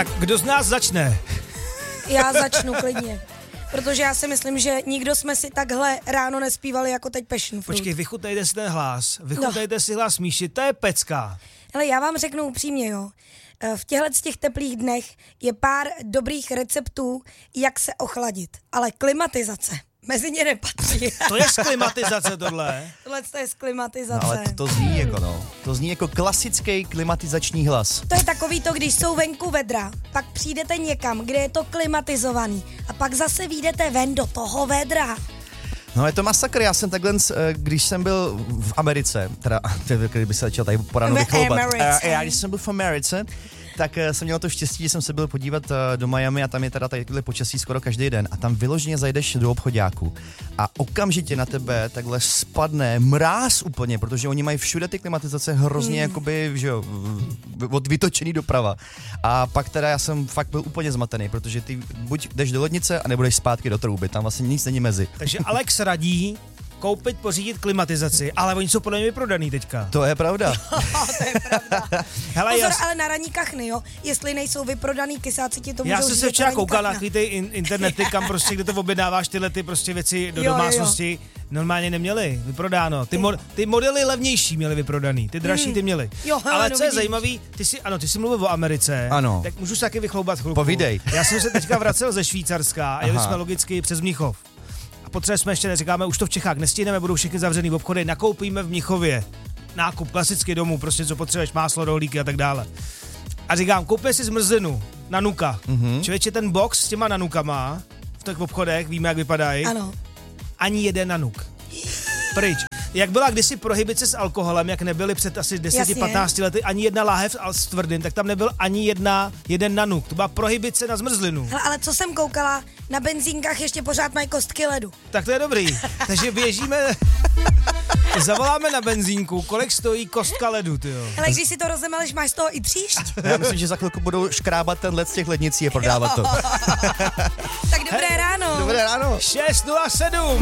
Tak kdo z nás začne? Já začnu klidně. Protože já si myslím, že nikdo jsme si takhle ráno nespívali jako teď Passion Fruit. Počkej, vychutnejte si ten hlas. Vychutnejte si hlas Míši, to je pecka. Hele, já vám řeknu upřímně, jo. V těch teplých dnech je pár dobrých receptů, jak se ochladit. Ale klimatizace mezi ně nepatří. To je z klimatizace tohle. Tohle je z klimatizace. No, ale to zní jako To zní jako klasický klimatizační hlas. To je takový to, když jsou venku vedra, pak přijdete někam, kde je to klimatizovaný a pak zase vyjdete ven do toho vedra. No je to masakr, já jsem takhle, když jsem byl v Americe, teda, kdyby se začal tady po ránu vychloubat. Já když jsem byl v Americe, tak jsem měl to štěstí, že jsem se byl podívat do Miami a tam je teda tadyhle počasí skoro každý den a tam vyloženě zajdeš do obchoďáku a okamžitě na tebe takhle spadne mráz úplně, protože oni mají všude ty klimatizace hrozně jakoby, že jo, od vytočený doprava. A pak teda já jsem fakt byl úplně zmatený, protože ty buď jdeš do lednice a nebo jdeš zpátky do trouby, tam vlastně nic není mezi. Takže Alex radí koupit, pořídit klimatizaci, ale oni jsou podle mě vyprodaný teďka. To je pravda. To je pravda. Hele, Pozor, ale na ranní kachny, jo. Jestli nejsou vyprodaný, kysáci ti to můžou já jsem říct se včera ranní koukal na kachna. takový ty internety, kam prostě, kde to objednáváš tyhle ty prostě věci do domácnosti. Normálně neměli vyprodáno. Ty modely levnější měli vyprodaný, ty dražší ty měli. Jo, ale no co je vidíš. zajímavý, ty jsi mluvil o Americe, Ano. tak můžu se taky vychloubat chvilku. Povídej. Já jsem se teďka vracel ze Švýcarska a jeli jsme logicky přes Mnichov. Potřebujeme jsme ještě neříkáme, už to v Čechách nestihneme, budou všechny zavřený v obchody, nakoupíme v Mnichově. Nákup klasicky domů, prostě co potřebuješ, máslo, rohlíky a tak dále. A říkám, koupě si zmrzlinu, nanuka. Člověče, ten box s těma nanukama v těch obchodech, víme, jak vypadají. Ano. Ani jeden nanuk. Pryč. Jak byla kdysi prohibice s alkoholem, jak nebyly před asi 10-15 lety ani jedna láhev s tvrdým, tak tam nebyl ani jeden nanuk. To byla prohibice na zmrzlinu. Hele, ale co jsem koukala, na benzínkách ještě pořád mají kostky ledu. Tak to je dobrý. Takže běžíme, zavoláme na benzínku, kolik stojí kostka ledu, tyjo. Ale když si to rozemeleš, máš z toho i příšť. Já myslím, že za chvilku budou škrábat ten led z těch lednicí a prodávat to. Tak dobré ráno. Dobré ráno. 6:07.